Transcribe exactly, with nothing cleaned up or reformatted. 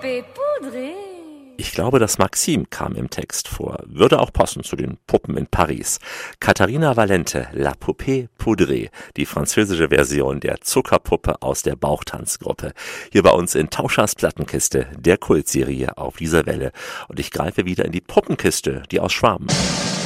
poupée poudrée. Ich glaube, das Maxim kam im Text vor. Würde auch passen zu den Puppen in Paris. Katharina Valente, La Poupée Poudrée, die französische Version der Zuckerpuppe aus der Bauchtanzgruppe. Hier bei uns in Tauschers Plattenkiste, der Kultserie auf dieser Welle. Und ich greife wieder in die Puppenkiste, die aus Schwaben.